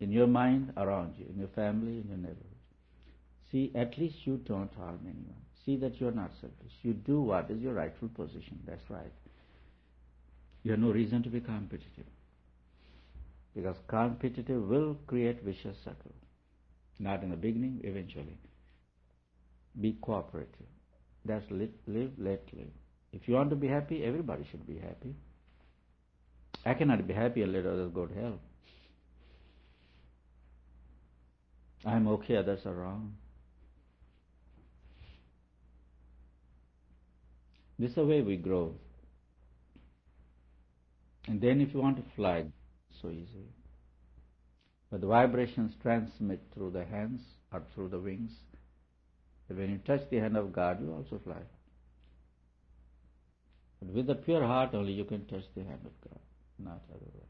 in your mind, around you, in your family, in your neighborhood. See, at least you don't harm anyone. See that you are not selfish. You do what is your rightful position. That's right. You have no reason to be competitive. Because competitive will create vicious circle. Not in the beginning, eventually. Be cooperative. That's live, let live. If you want to be happy, everybody should be happy. I cannot be happy and let others go to hell. I'm okay, others are wrong. This is the way we grow. And then if you want to fly, it's so easy. But the vibrations transmit through the hands or through the wings. And when you touch the hand of God, you also fly. But with a pure heart only you can touch the hand of God, not otherwise.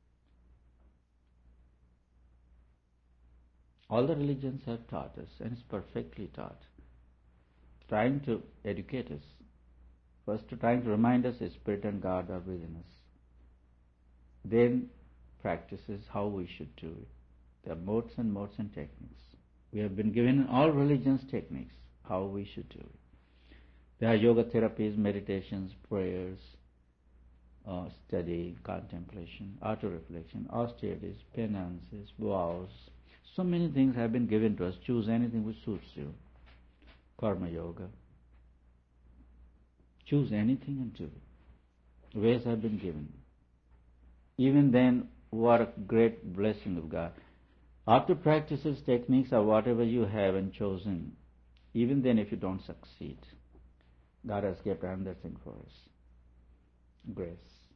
All the religions have taught us, and it's perfectly taught, trying to educate us. First, trying to remind us that Spirit and God are within us. Then, practices how we should do it. There are modes and techniques. We have been given in all religions techniques, how we should do it. There are yoga therapies, meditations, prayers, study, contemplation, auto-reflection, austerities, penances, vows. So many things have been given to us. Choose anything which suits you. Karma yoga. Choose anything and do it. Ways have been given. Even then, what a great blessing of God. After practices, techniques, or whatever you have and chosen, even then if you don't succeed, God has kept another thing for us. Grace.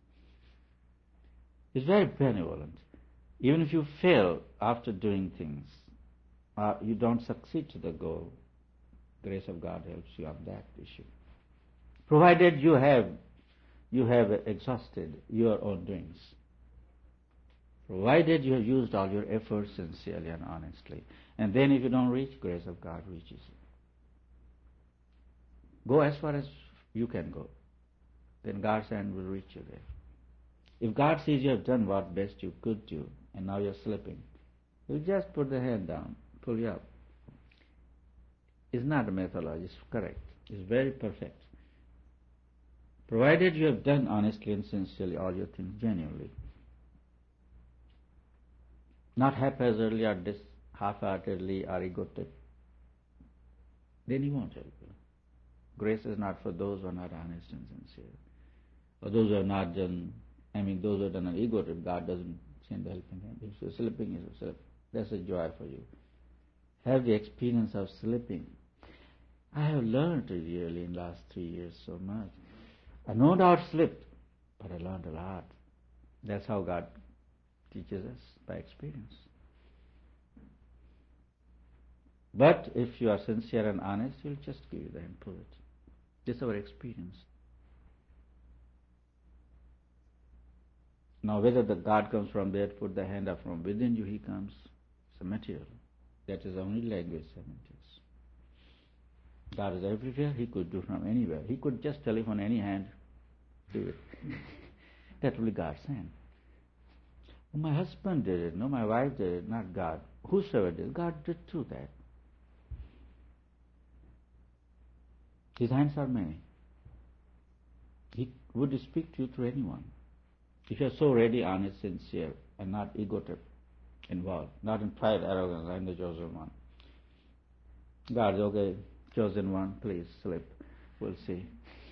It's very benevolent. Even if you fail after doing things, you don't succeed to the goal, grace of God helps you on that issue. Provided you have exhausted your own doings. Provided you have used all your efforts sincerely and honestly. And then if you don't reach, grace of God reaches you. Go as far as you can go. Then God's hand will reach you there. If God sees you have done what best you could do, and now you're slipping, He'll just put the hand down, pull you up. It's not a methodology, it's correct. It's very perfect. Provided you have done honestly and sincerely all your things genuinely. Not haphazardly or half-heartedly or egotic. Then He won't help you. Grace is not for those who are not honest and sincere. Or those who have not done, those who have done an ego trip, God doesn't send the helping hand. If you're slipping, you slip. That's a joy for you. Have the experience of slipping. I have learned really in the last 3 years so much. I no doubt slipped, but I learned a lot. That's how God teaches us, by experience. But if you are sincere and honest, He'll just give you the hand, pull it. This is our experience. Now whether the God comes from there to put the hand, or from within you He comes, it's a material. That is only language semantics. God is everywhere. He could do from anywhere. He could just telephone any hand, do it. That will be God's hand. Well, my husband did it. No, my wife did it, not God. Whosoever did, God did too that. His hands are many. He would speak to you through anyone. If you are so ready, honest, sincere, and not ego trip involved, not in pride, arrogance, I'm the chosen one. God, okay, chosen one, please slip. We'll see.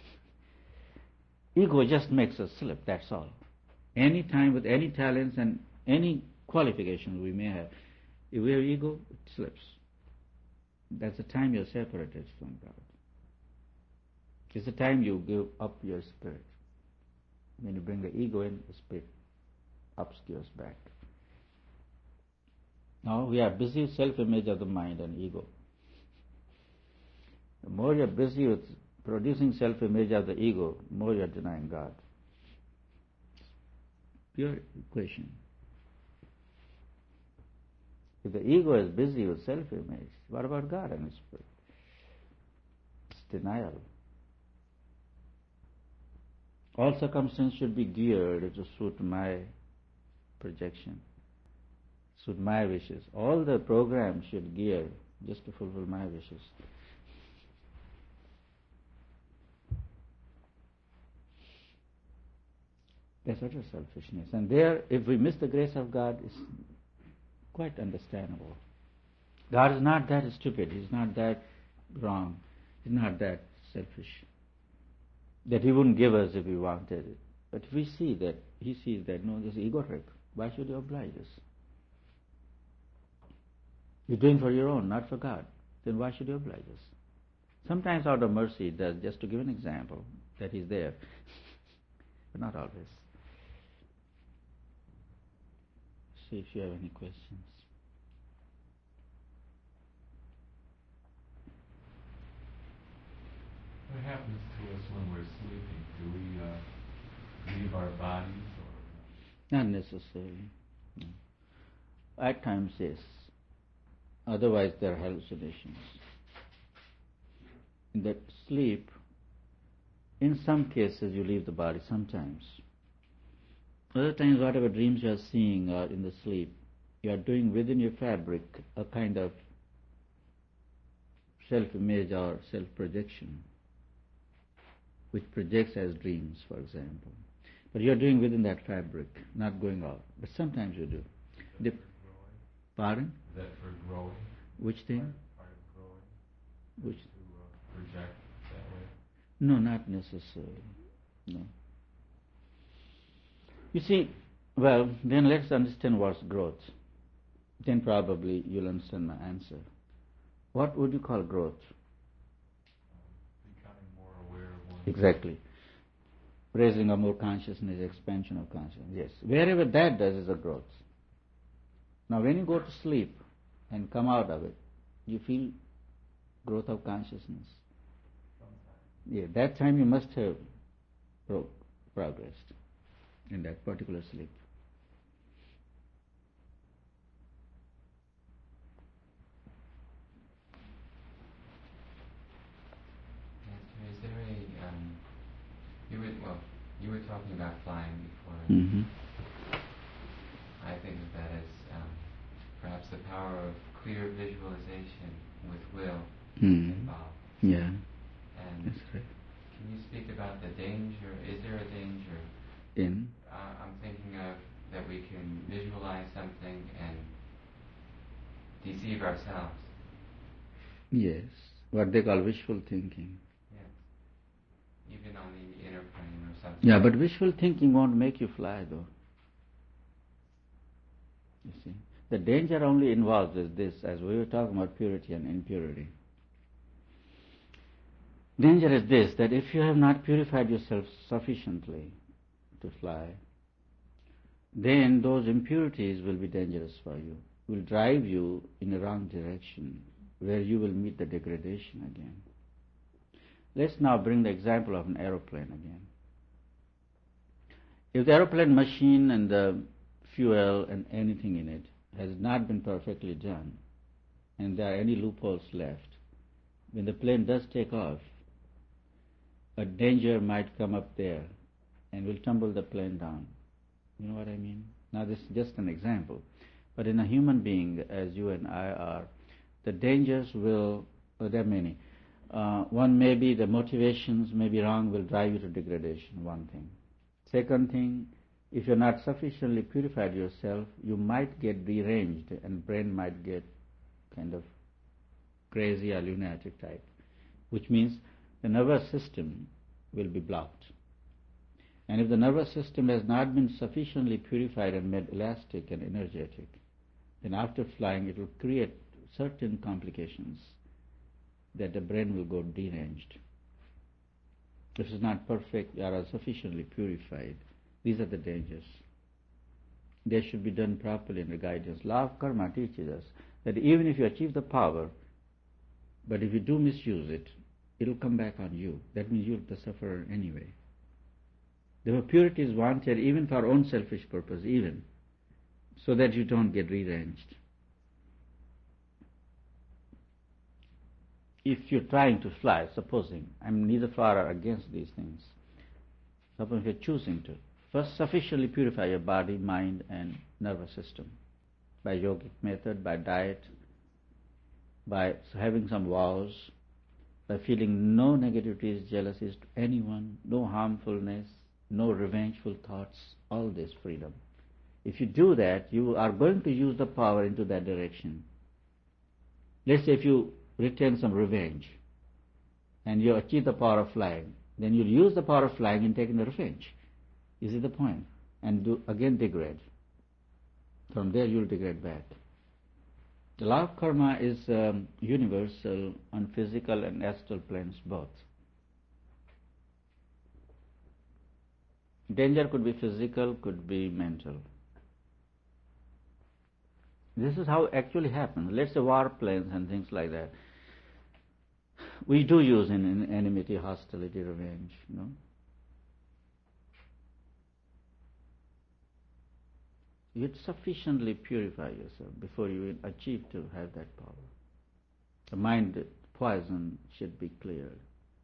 Ego just makes us slip, that's all. Any time with any talents and any qualifications we may have, if we have ego, it slips. That's the time you're separated from God. It's the time you give up your spirit. When you bring the ego in, the spirit obscures back. Now we are busy with self-image of the mind and ego. The more you are busy with producing self-image of the ego, more you are denying God. Pure equation. If the ego is busy with self-image, what about God and His Spirit? It's denial. All circumstances should be geared to suit my projection. suit my wishes. All the programs should gear just to fulfill my wishes. That's utter selfishness. And there, if we miss the grace of God, it's quite understandable. God is not that stupid. He's not that wrong. He's not that selfish. That He wouldn't give us if we wanted it. But if we see that, He sees that, no, this is ego trip. Why should you oblige us? You're doing for your own, not for God. Then why should you oblige us? Sometimes out of mercy, He does, just to give an example, that He's there. But not always. See if you have any questions. What happens to us when we're sleeping? Do we leave our bodies or? Not necessarily. No. At times, yes. Otherwise, there are hallucinations. In that sleep, in some cases, you leave the body sometimes. Other times, whatever dreams you are seeing in the sleep, you are doing within your fabric a kind of self-image or self-projection, which projects as dreams, for example. But you are doing within that fabric, not going out. But sometimes you do. Is that for growing? Pardon? Is that for growing? Which thing? Part of growing? Which? To project that way? No, not necessarily. No. You see, well, then let's understand what's growth. Then probably you'll understand my answer. What would you call growth? Becoming more aware of oneself. Exactly. Raising of more consciousness, expansion of consciousness. Yes. Wherever that does is a growth. Now when you go to sleep and come out of it, you feel growth of consciousness. Sometimes. Yeah, that time you must have progressed in that particular sleep. Is there you were talking about flying before. Mm-hmm. I think of that as perhaps the power of clear visualization with will involved. Yeah, And that's right. can you speak about the danger? Is there a danger? In? I'm thinking of that we can visualize something and deceive ourselves. Yes, what they call wishful thinking. Even on the inner plane or something. Yeah, but wishful thinking won't make you fly, though. You see, the danger only involves is this, as we were talking about purity and impurity. Danger is this, that if you have not purified yourself sufficiently to fly, then those impurities will be dangerous for you, will drive you in a wrong direction, where you will meet the degradation again. Let's now bring the example of an aeroplane again. If the aeroplane machine and the fuel and anything in it has not been perfectly done, and there are any loopholes left, when the plane does take off, a danger might come up there and will tumble the plane down. You know what I mean? Now this is just an example. But in a human being, as you and I are, the dangers will, there are many. One may be the motivations may be wrong, will drive you to degradation, one thing. Second thing, if you're not sufficiently purified yourself, you might get deranged and brain might get kind of crazy or lunatic type, which means the nervous system will be blocked. And if the nervous system has not been sufficiently purified and made elastic and energetic, then after flying it will create certain complications that the brain will go deranged. If it's not perfect or sufficiently purified, these are the dangers. They should be done properly in the guidance. Law of karma teaches us that even if you achieve the power, but if you do misuse it, it will come back on you. That means you're the sufferer anyway. The purity is wanted even for our own selfish purpose, even, so that you don't get deranged. If you're trying to fly, supposing, I'm neither for or against these things, suppose you're choosing to, first sufficiently purify your body, mind and nervous system. by yogic method, by diet, by having some vows, by feeling no negativities, jealousies to anyone, no harmfulness, no revengeful thoughts, all this freedom. If you do that, you are going to use the power into that direction. Let's say if you retain some revenge and you achieve the power of flying, then you'll use the power of flying in taking the revenge. You see the point? And do again degrade. From there you'll degrade back. The law of karma is universal on physical and astral planes both. Danger could be physical, could be mental. This is how it actually happens. Let's say war planes and things like that. We do use in enmity, hostility, revenge, You'd sufficiently purify yourself before you achieve to have that power. The mind poison should be cleared.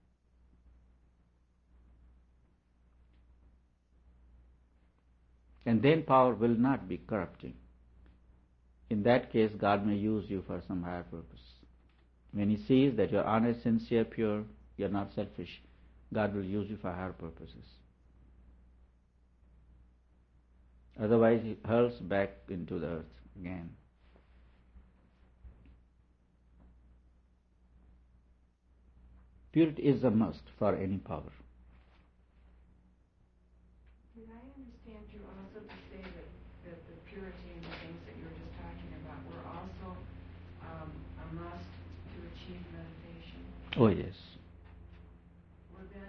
And then power will not be corrupting. In that case, God may use you for some higher purpose. When He sees that you're honest, sincere, pure, you're not selfish, God will use you for higher purposes. Otherwise, He hurls back into the earth again. Purity is a must for any power. Did I understand you also to say that the purity and the things that you were just talking about were also a must to achieve meditation? Oh, yes. Well, then,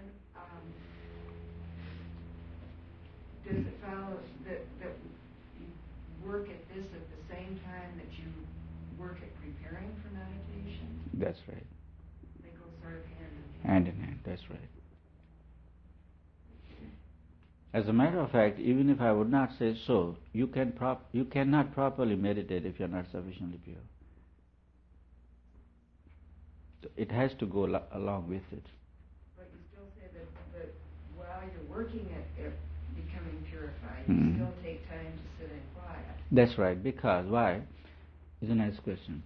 does it follow that you work at this at the same time that you work at preparing for meditation? That's right. They go sort of hand in hand. Hand in hand, that's right. As a matter of fact, even if I would not say so, you cannot properly meditate if you're not sufficiently pure. So it has to go along with it. But you still say that while you're working at becoming purified, you still take time to sit in quiet. That's right, because why? It's a nice question.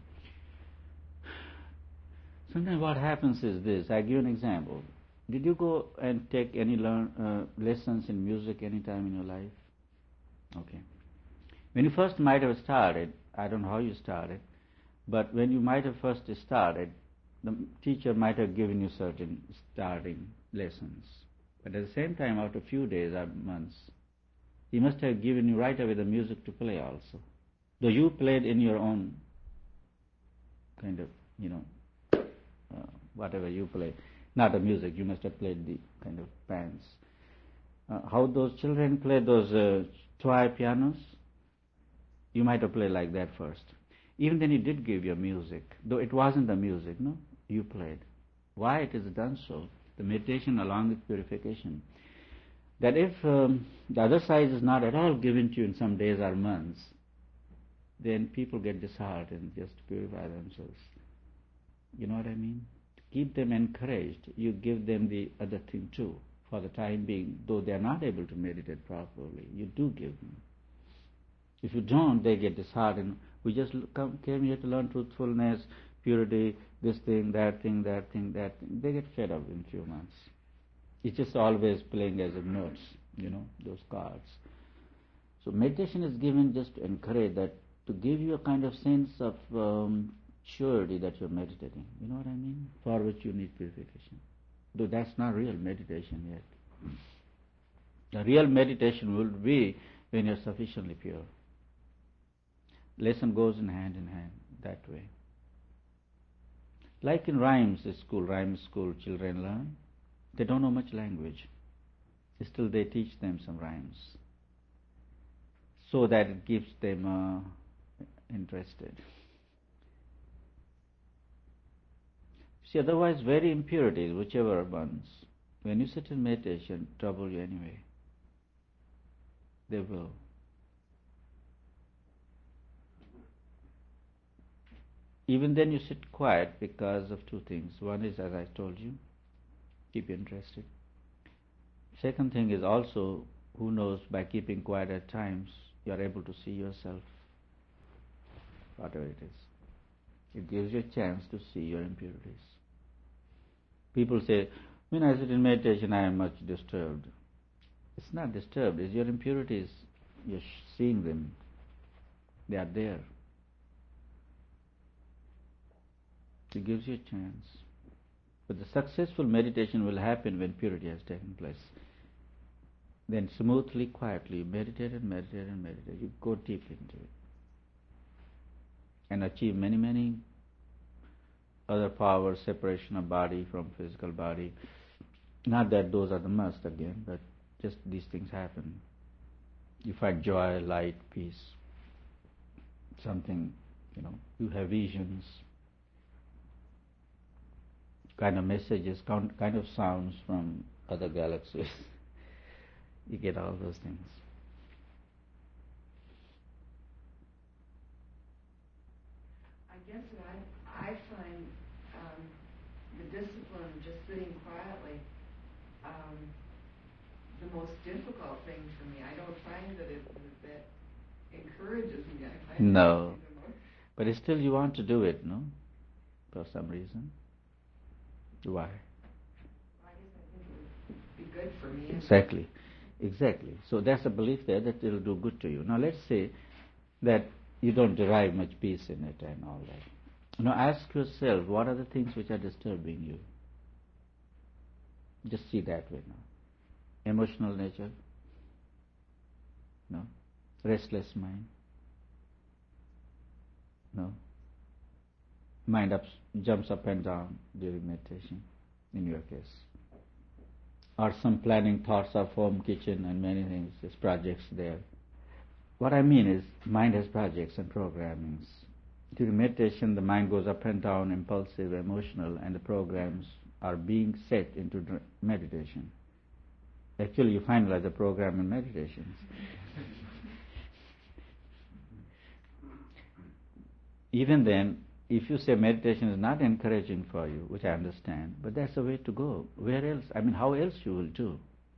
Sometimes what happens is this. I give an example. Did you go and take any lessons in music any time in your life? Okay. When you first might have started, I don't know how you started, but when you might have first started, the teacher might have given you certain starting lessons. But at the same time, after a few days or months, he must have given you right away the music to play also. Though you played in your own kind of, whatever you played. Not the music, you must have played the kind of bands. How those children play those toy pianos, you might have played like that first. Even then he did give you music, though it wasn't the music, you played. Why it is done so? The meditation along with purification. That if the other side is not at all given to you in some days or months, then people get disheartened just to purify themselves. You know what I mean? To keep them encouraged, you give them the other thing too, for the time being, though they are not able to meditate properly, you do give them. If you don't, they get disheartened. We just came here to learn truthfulness, purity, this thing, that thing, that thing, that thing. They get fed up in a few months. It's just always playing as a notes, those cards. So meditation is given just to encourage that, to give you a kind of sense of surety that you're meditating. You know what I mean? For which you need purification. Though that's not real meditation yet. The real meditation will be when you're sufficiently pure. Lesson goes in hand that way. Like in rhyme school, children learn. They don't know much language. Still they teach them some rhymes, so that it keeps them interested. See, otherwise very impurities, whichever ones, when you sit in meditation, trouble you anyway. They will. Even then you sit quiet because of two things. One is, as I told you, keep you interested. Second thing is also, who knows, by keeping quiet at times, you are able to see yourself. whatever it is. It gives you a chance to see your impurities. People say, when I sit in meditation, I am much disturbed. It's not disturbed, it's your impurities. You're seeing them. They are there. It gives you a chance. But the successful meditation will happen when purity has taken place. Then smoothly, quietly, you meditate and meditate and meditate. You go deep into it. And achieve many, many other powers, separation of body from physical body. Not that those are the must again, but just these things happen. You find joy, light, peace. Something, you have visions, kind of messages, kind of sounds from other galaxies. You get all those things. I guess that I find the discipline of just sitting quietly the most difficult thing for me. I don't find that that encourages me. I find No. But still you want to do it, no? For some reason. Why? I guess I think it would be good for me. Exactly. So there's a belief there that it will do good to you. Now let's say that you don't derive much peace in it and all that. Now ask yourself, what are the things which are disturbing you? Just see that way now. Emotional nature? No. Restless mind? No. Mind jumps up and down during meditation, in your case. Or some planning thoughts of home, kitchen and many things, there's projects there. What I mean is, mind has projects and programmings. During meditation, the mind goes up and down, impulsive, emotional, and the programs are being set into meditation. Actually, you finalize the program in meditations. Even then, if you say meditation is not encouraging for you, which I understand, but that's the way to go. Where else? How else you will do?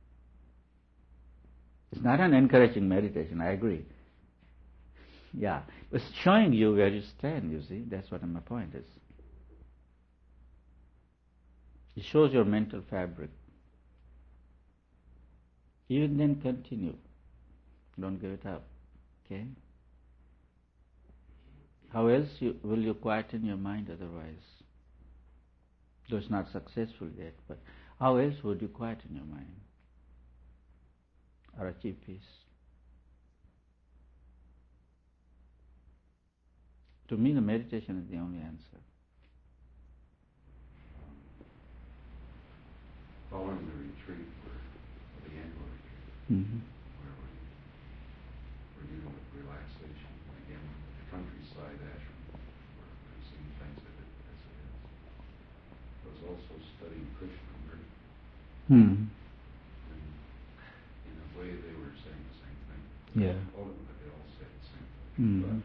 It's not an encouraging meditation, I agree. Yeah, it's showing you where you stand, you see. That's what my point is. It shows your mental fabric. Even then continue. Don't give it up. Okay? How else will you quieten your mind otherwise? Though it's not successful yet, but how else would you quieten your mind? Or achieve peace? To me, the meditation is the only answer. Following the retreat, the annual retreat, where we're dealing with relaxation, again, the countryside ashram, where we're seeing things as it is. I was also studying Krishnamurti. And in a way, they were saying the same thing. Yeah. Ultimately, they all said the same thing. But,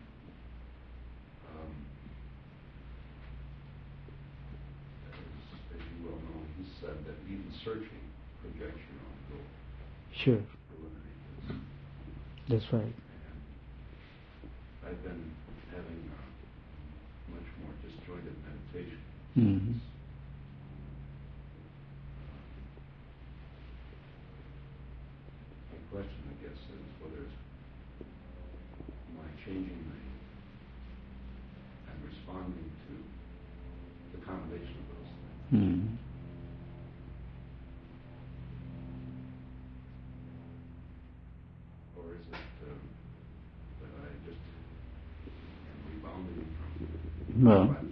as you well know, he said that even searching projects your own goal. Sure. That's right. And I've been having much more disjointed meditation. My question, I guess, is whether am I changing and responding to the combination of those things? Or is it that I just am rebounding from plateau?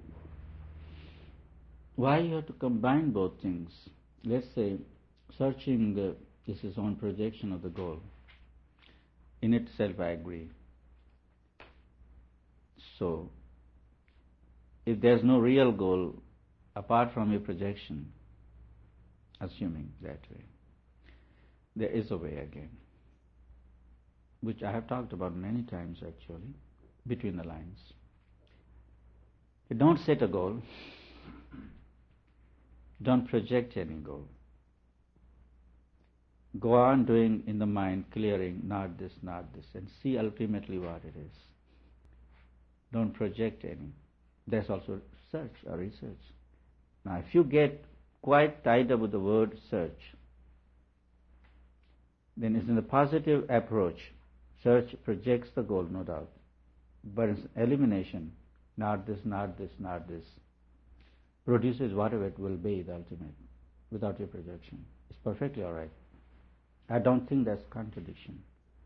Why you have to combine both things? Let's say searching is his own projection of the goal. In itself, I agree. So, if there's no real goal apart from your projection, assuming that way, there is a way again, which I have talked about many times actually, between the lines. You don't set a goal, don't project any goal. Go on doing in the mind, clearing, not this, and see ultimately what it is. Don't project any. That's also search or research. Now, if you get quite tied up with the word search, then it's in the positive approach. Search projects the goal, no doubt. But it's elimination, not this, not this, not this, produces whatever it will be, the ultimate, without your projection. It's perfectly all right. I don't think that's contradiction.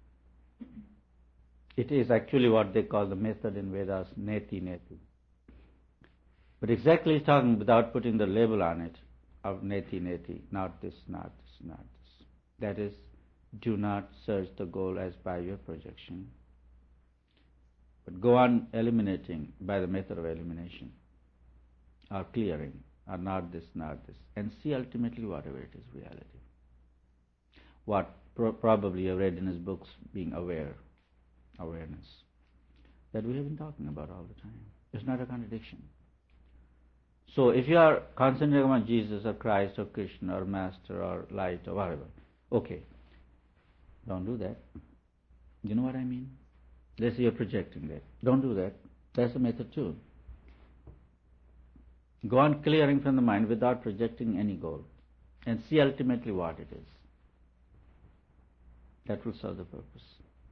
It is actually what they call the method in Vedas, neti neti. But exactly it's talking without putting the label on it of neti neti, not this, not this, not this. That is, do not search the goal as by your projection, but go on eliminating by the method of elimination, or clearing, or not this, and see ultimately whatever it is, reality. What probably you have read in his books, being awareness, that we have been talking about all the time. It's not a contradiction. So if you are concentrating on Jesus or Christ or Krishna or Master or light or whatever, okay, don't do that. You know what I mean? Let's say you're projecting that. Don't do that. That's the method too. Go on clearing from the mind without projecting any goal and see ultimately what it is. That will serve the purpose.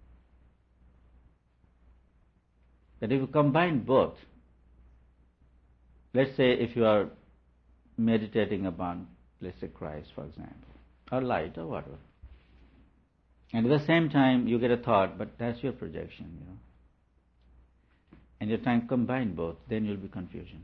But if you combine both, let's say if you are meditating upon, let's say Christ, for example, or light or whatever, and at the same time you get a thought, but that's your projection, and you're trying to combine both, then you'll be confusion.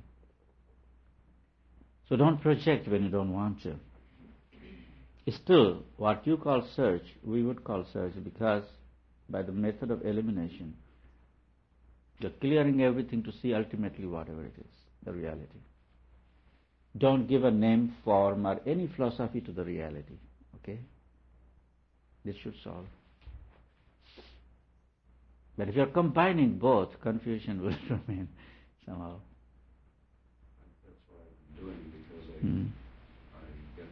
So don't project when you don't want to. Still, what you call search, we would call search, because by the method of elimination, you're clearing everything to see ultimately whatever it is, the reality. Don't give a name, form, or any philosophy to the reality. Okay? This should solve. But if you're combining both, confusion will remain somehow. That's what I'm doing, because I get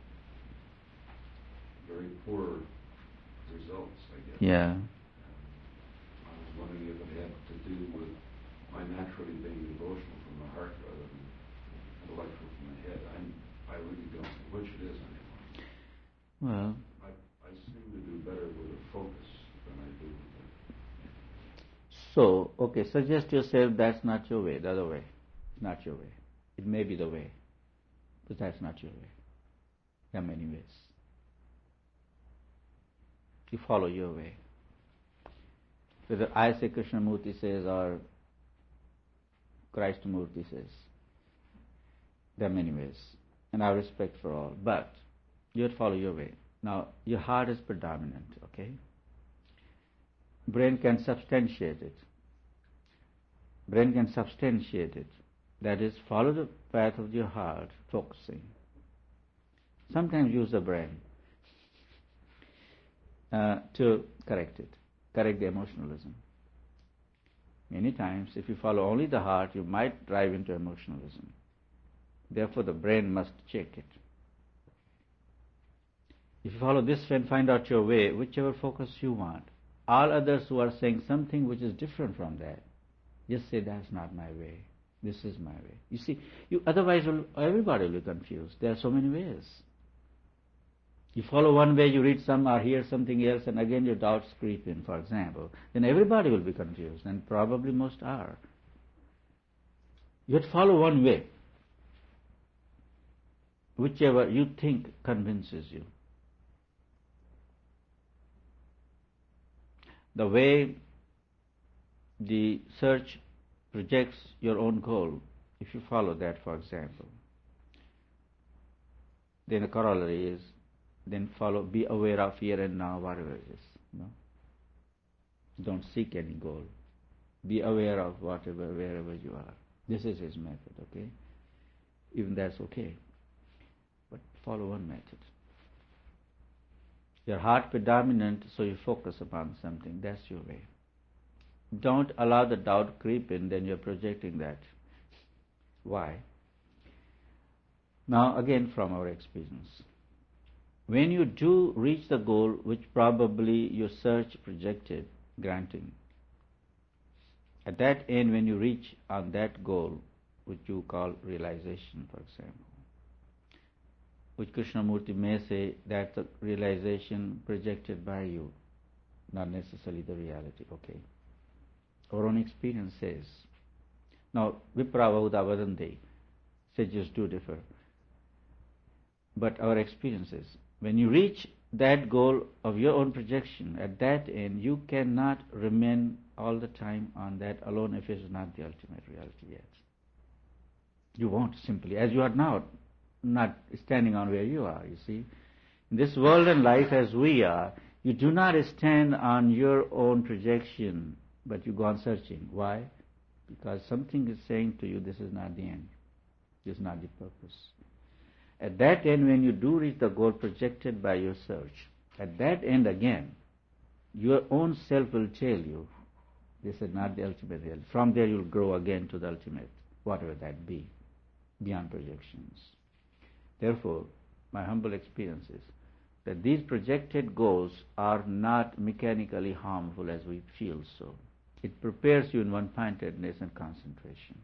very poor results, I guess. Yeah. I was wondering if it had to do with my naturally being devotional from the heart rather than intellectual from the head. I really don't know which it is anymore. Well, I seem to do better with a focus than I do with a... so, okay, suggest yourself that's not your way, the other way. It's not your way. It may be the way, but that's not your way. There are many ways. You follow your way. Whether I say Krishnamurti says or Christamurti says, there are many ways, and I have respect for all, but you have to follow your way. Now, your heart is predominant, okay? Brain can substantiate it. That is, follow the path of your heart, focusing. Sometimes use the brain to correct it, correct the emotionalism. Many times, if you follow only the heart, you might drive into emotionalism. Therefore, the brain must check it. If you follow this and find out your way, whichever focus you want, all others who are saying something which is different from that, just say, that's not my way. This is my way. You see, otherwise everybody will be confused. There are so many ways. You follow one way, you read some or hear something else, and again your doubts creep in, for example. Then everybody will be confused, and probably most are. You have to follow one way, whichever you think convinces you. The way the search projects your own goal, if you follow that, for example, then the corollary is, then be aware of here and now, whatever it is. Don't seek any goal. Be aware of wherever you are. This is his method, okay? Even that's okay. But follow one method. Your heart predominant, so you focus upon something. That's your way. Don't allow the doubt creep in, then you're projecting that. Why? Now, again, from our experience. When you do reach the goal which probably your search projected, granting, At that end, when you reach on that goal, which you call realization, for example, which Krishnamurti may say that's the realization projected by you, not necessarily the reality, okay? Our own experience says. Now, vipravahuta vadante, sages do differ. But our experiences, when you reach that goal of your own projection, at that end, you cannot remain all the time on that alone if it is not the ultimate reality yet. You won't simply, as you are now, not standing on where you are, you see. In this world and life as we are, you do not stand on your own projection, but you go on searching. Why? Because something is saying to you, this is not the end. This is not the purpose. At that end, when you do reach the goal projected by your search, at that end again, your own self will tell you, this is not the ultimate reality. From there you'll grow again to the ultimate, whatever that be, beyond projections. Therefore, my humble experience is that these projected goals are not mechanically harmful as we feel so. It prepares you in one-pointedness and concentration.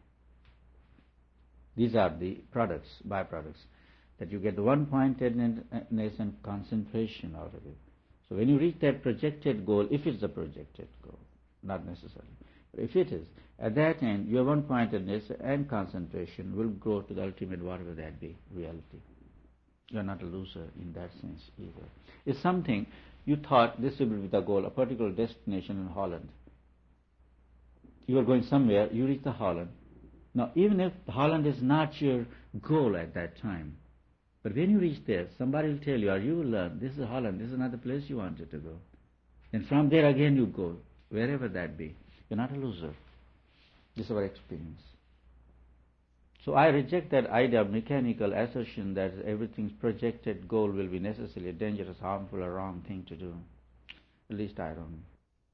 These are the products, byproducts, that you get the one-pointedness and concentration out of it. So when you reach that projected goal, if it's a projected goal, not necessarily, but if it is, at that end, your one-pointedness and concentration will grow to the ultimate, whatever that be, reality. You are not a loser in that sense either. It's something you thought this will be the goal, a particular destination in Holland. You are going somewhere, you reach the Holland. Now, even if Holland is not your goal at that time, but when you reach there, somebody will tell you, or you will learn, this is Holland, this is not the place you wanted to go. And from there again you go, wherever that be. You're not a loser. This is our experience. So I reject that idea of mechanical assertion that everything's projected goal will be necessarily a dangerous, harmful, or wrong thing to do. At least I don't.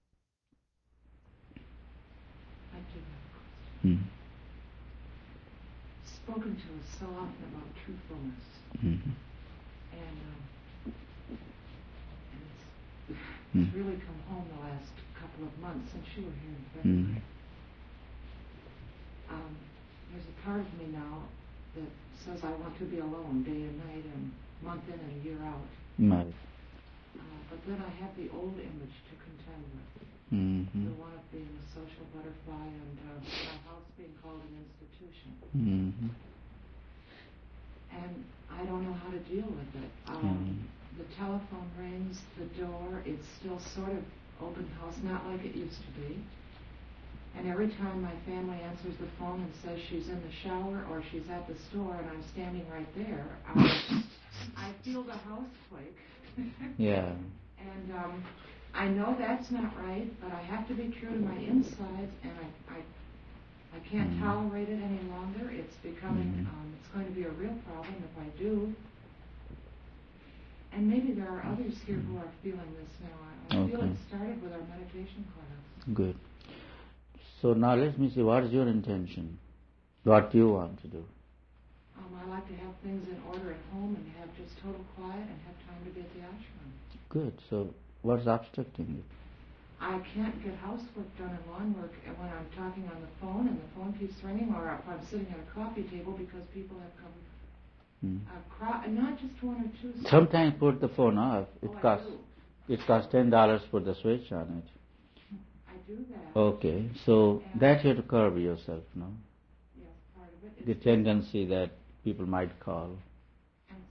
I do have a question. Spoken to us so often about truthfulness. Mm-hmm. And it's really come home the last couple of months since you were here in February. There's a part of me now that says I want to be alone day and night and month in and year out. Right. But then I have the old image to contend with. The one of being a social butterfly and my house being called an institution. And I don't know how to deal with it. The telephone rings, the door, it's still sort of open house, not like it used to be. And every time my family answers the phone and says she's in the shower or she's at the store and I'm standing right there, I feel the house quake. Yeah. And I know that's not right, but I have to be true to my insides, and I can't tolerate it any longer. It's becoming, it's going to be a real problem if I do. And maybe there are others here who are feeling this now. I feel it started with our meditation class. Good. So now let me see, what is your intention? What do you want to do? I like to have things in order at home and have just total quiet and have time to be at the ashram. Good. So what's obstructing it? I can't get housework done and lawn work when I'm talking on the phone and the phone keeps ringing, or if I'm sitting at a coffee table because people have come. Not just one or two. Sometimes put the phone off. It costs $10 for the switch on it. I do that. Okay, so that you have to curb yourself, no? Yes, part of it. The tendency that people might call. And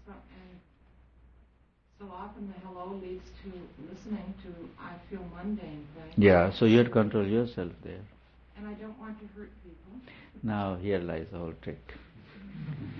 so often the hello leads to listening to, I feel, mundane things. Yeah, so you have to control yourself there. And I don't want to hurt people. Now here lies the whole trick.